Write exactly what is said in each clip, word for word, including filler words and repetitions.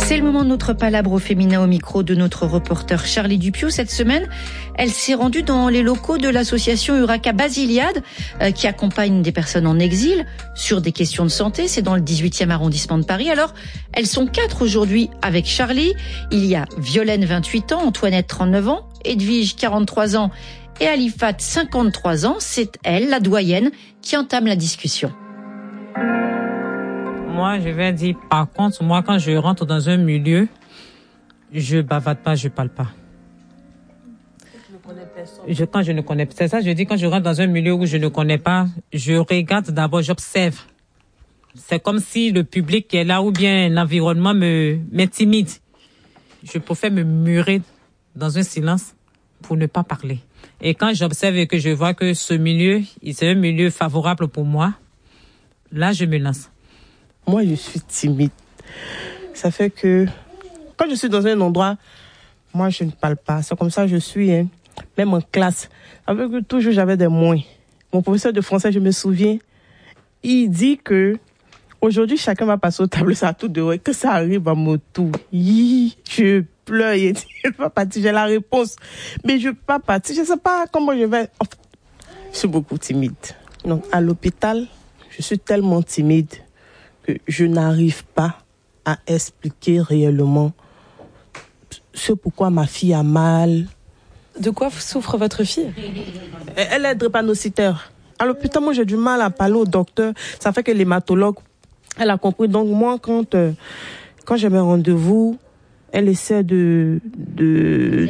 C'est le moment de notre palabre au féminin au micro de notre reporter Charlie Dupieux. Cette semaine, elle s'est rendue dans les locaux de l'association Uraka Basiliade euh, qui accompagne des personnes en exil sur des questions de santé. C'est dans le dix-huitième arrondissement de Paris. Alors, elles sont quatre aujourd'hui avec Charlie. Il y a Violaine, vingt-huit ans, Antoinette, trente-neuf ans, Edwige, quarante-trois ans et Alifat, cinquante-trois ans. C'est elle, la doyenne, qui entame la discussion. Moi, je vais dire, par contre, moi, quand je rentre dans un milieu, je bavade pas, je parle pas. Je, quand je ne connais pas, c'est ça, je dis, quand je rentre dans un milieu où je ne connais pas, je regarde d'abord, j'observe. C'est comme si le public qui est là ou bien l'environnement me, m'intimide. Je préfère me murer dans un silence pour ne pas parler. Et quand j'observe et que je vois que ce milieu, c'est un milieu favorable pour moi, là, je me lance. Moi, je suis timide. Ça fait que quand je suis dans un endroit, moi, je ne parle pas. C'est comme ça que je suis, hein. Même en classe. Ça fait que toujours, j'avais des moins. Mon professeur de français, je me souviens, il dit que aujourd'hui, chacun va passer au tableau, ça tout dehors. Que ça arrive à mon tour. Hi, je pleure. Il dit, je ne peux pas partir. J'ai la réponse. Mais je ne peux pas partir. Je ne sais pas comment je vais. Enfin, je suis beaucoup timide. Donc, à l'hôpital, je suis tellement timide que je n'arrive pas à expliquer réellement ce pourquoi ma fille a mal. De quoi souffre votre fille? Elle est drépanocytaire. À l'hôpital, moi, j'ai du mal à parler au docteur. Ça fait que l'hématologue, elle a compris. Donc, moi, quand, euh, quand j'ai mes rendez-vous, elle essaie de, de,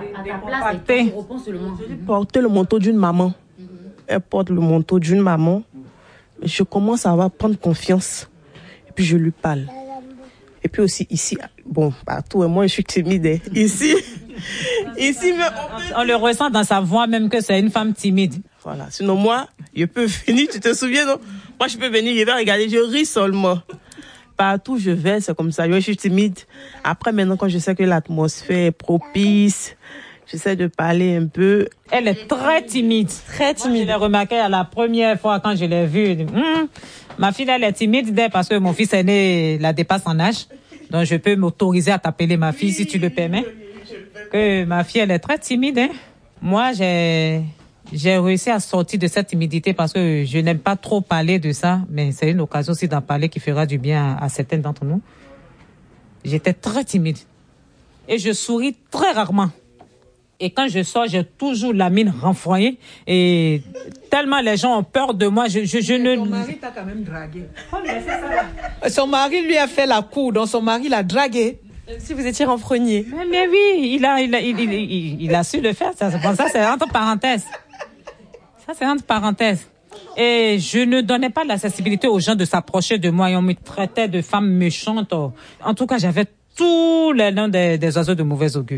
de porter le manteau d'une maman. Elle porte le manteau d'une maman. Je commence à avoir prendre confiance. Puis je lui parle. Et puis aussi ici, bon, partout, moi je suis timide. Hein. Ici, ici, mais on, on le ressent dans sa voix même que c'est une femme timide. Voilà. Sinon moi, je peux venir, tu te souviens, non? Moi je peux venir, je vais regarder, je ris seulement. Partout où je vais, c'est comme ça. Je suis timide. Après, maintenant, quand je sais que l'atmosphère est propice, j'essaie de parler un peu. Elle est très timide. Très timide. Moi, je l'ai remarqué à la première fois quand je l'ai vue. Hum, ma fille, elle est timide parce que mon fils aîné la dépasse en âge. Donc, je peux m'autoriser à t'appeler ma fille si tu le permets. Que ma fille, elle est très timide. Hein. Moi, j'ai, j'ai réussi à sortir de cette timidité parce que je n'aime pas trop parler de ça. Mais c'est une occasion aussi d'en parler qui fera du bien à, à certaines d'entre nous. J'étais très timide. Et je souris très rarement. Et quand je sors, j'ai toujours la mine renfroyée. Et tellement les gens ont peur de moi, je, je, je ne... Son mari t'a quand même dragué. Oh, mais c'est ça. Son mari lui a fait la cour, donc son mari l'a dragué. Si vous étiez renfrogné. Mais, mais oui, il a, il, a, il, il, il, il a su le faire. Ça, bon, ça, c'est entre parenthèses. Ça, c'est entre parenthèses. Et je ne donnais pas l'accessibilité aux gens de s'approcher de moi. Et on me traitait de femme méchante. En tout cas, j'avais tous les noms des, des oiseaux de mauvais augure.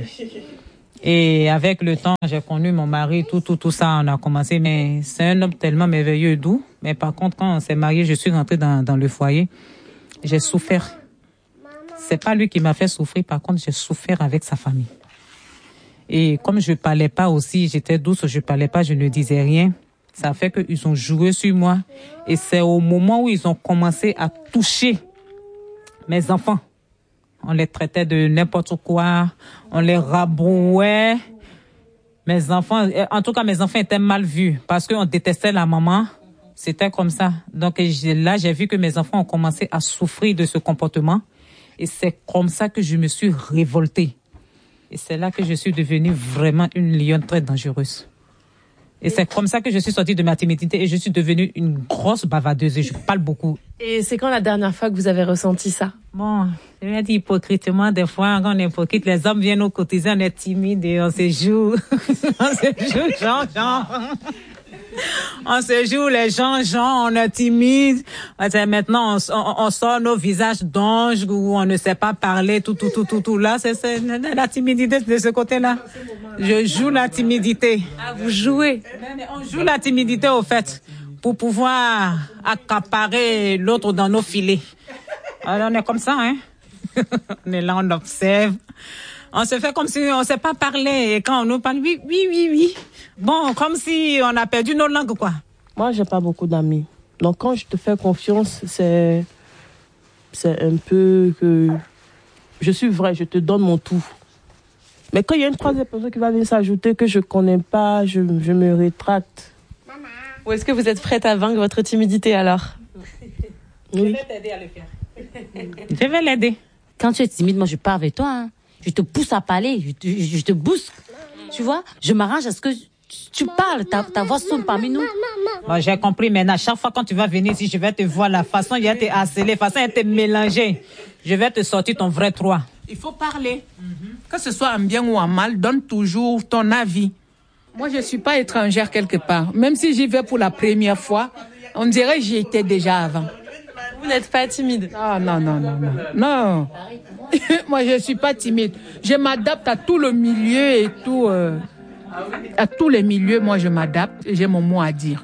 Et avec le temps, j'ai connu mon mari, tout, tout, tout ça, on a commencé. Mais c'est un homme tellement merveilleux et doux. Mais par contre, quand on s'est marié, je suis rentrée dans, dans le foyer. J'ai souffert. C'est pas lui qui m'a fait souffrir. Par contre, j'ai souffert avec sa famille. Et comme je parlais pas aussi, j'étais douce, je parlais pas, je ne disais rien. Ça fait qu'ils ont joué sur moi. Et c'est au moment où ils ont commencé à toucher mes enfants. On les traitait de n'importe quoi. On les rabrouait. Mes enfants, en tout cas, mes enfants étaient mal vus parce qu'on détestait la maman. C'était comme ça. Donc là, j'ai vu que mes enfants ont commencé à souffrir de ce comportement. Et c'est comme ça que je me suis révoltée. Et c'est là que je suis devenue vraiment une lionne très dangereuse. Et c'est comme ça que je suis sortie de ma timidité et je suis devenue une grosse bavardeuse et je parle beaucoup. Et c'est quand la dernière fois que vous avez ressenti ça? Bon, je vais dire hypocritement, des fois, quand on est hypocrite, les hommes viennent nous cotiser, on est timide et on se joue. On se joue, genre, genre. On se joue, les gens, genre, on est timide. Maintenant, on, on, on sort nos visages d'ange où on ne sait pas parler, tout, tout, tout, tout, tout. Là, c'est, c'est la timidité de ce côté-là. Je joue la timidité. Ah, vous jouez? On joue la timidité, au fait, pour pouvoir accaparer l'autre dans nos filets. Alors, on est comme ça, hein. On est là, on observe. On se fait comme si on ne sait pas parler. Et quand on nous parle, oui, oui, oui, oui. Bon, comme si on a perdu nos langues, quoi. Moi, j'ai pas beaucoup d'amis. Donc, quand je te fais confiance, c'est, c'est un peu que je suis vraie, je te donne mon tout. Mais quand il y a une troisième personne qui va venir s'ajouter que je connais pas, je, je me rétracte. Ou est-ce que vous êtes prête à vaincre votre timidité alors? Oui. Je vais t'aider à le faire. Je vais l'aider. Quand tu es timide, moi je pars avec toi. Hein. Je te pousse à parler, je te, je te bousque. Tu vois, je m'arrange à ce que tu parles, ta, ta voix sonne parmi nous. Bon, j'ai compris maintenant. Chaque fois quand tu vas venir ici, je vais te voir la façon dont tu es harcelé, la façon dont tu es mélangé. Je vais te sortir ton vrai trois. Il faut parler. Mm-hmm. Que ce soit en bien ou en mal, donne toujours ton avis. Moi, je ne suis pas étrangère quelque part. Même si j'y vais pour la première fois, on dirait que j'y étais déjà avant. Vous n'êtes pas timide? Ah non, non, non, non. Non. Moi, je ne suis pas timide. Je m'adapte à tout le milieu et tout. Euh, à tous les milieux, moi, je m'adapte et j'ai mon mot à dire.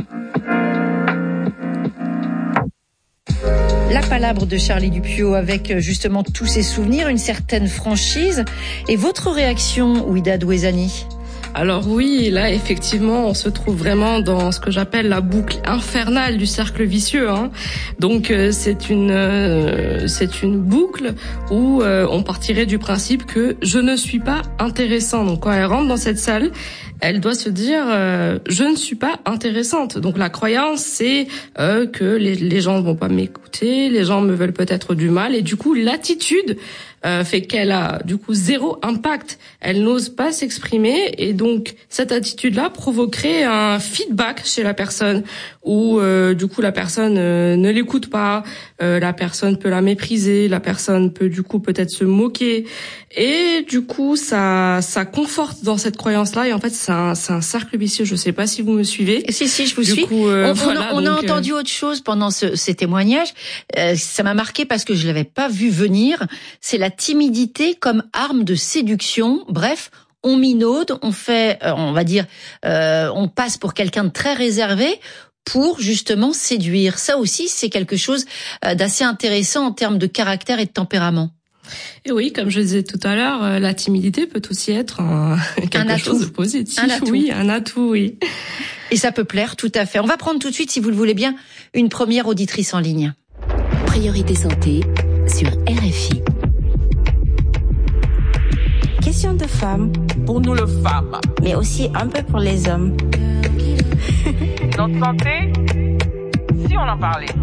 La palabre de Charlie Dupieux avec justement tous ses souvenirs, une certaine franchise. Et votre réaction, Ouida Douezani? Alors oui, là effectivement, on se trouve vraiment dans ce que j'appelle la boucle infernale du cercle vicieux. Hein. Donc euh, c'est une euh, c'est une boucle où euh, on partirait du principe que je ne suis pas intéressant. Donc quand elle rentre dans cette salle, elle doit se dire euh, je ne suis pas intéressante. Donc la croyance c'est euh, que les, les gens ne vont pas m'écouter, les gens me veulent peut-être du mal et du coup l'attitude Euh, fait qu'elle a du coup zéro impact. Elle n'ose pas s'exprimer et donc cette attitude-là provoquerait un feedback chez la personne où euh, du coup la personne euh, ne l'écoute pas, euh, la personne peut la mépriser, la personne peut du coup peut-être se moquer et du coup ça ça conforte dans cette croyance-là et en fait c'est un c'est un cercle vicieux. Je sais pas si vous me suivez. Si si, je vous du suis. Coup, euh, on, voilà, on, a, on donc, a entendu euh... autre chose pendant ce, ces témoignages. Euh, ça m'a marqué parce que je l'avais pas vu venir. C'est la timidité comme arme de séduction. Bref, on minaude, on fait, euh, on va dire, euh, on passe pour quelqu'un de très réservé pour justement séduire. Ça aussi, c'est quelque chose d'assez intéressant en termes de caractère et de tempérament. Et oui, comme je disais tout à l'heure, la timidité peut aussi être un, quelque un chose de positif. Un atout. Oui, un atout, oui. Et ça peut plaire, tout à fait. On va prendre tout de suite, si vous le voulez bien, une première auditrice en ligne. Priorité santé sur R F I. Question de femmes. Pour nous les femmes. Mais aussi un peu pour les hommes. Notre santé, si on en parlait.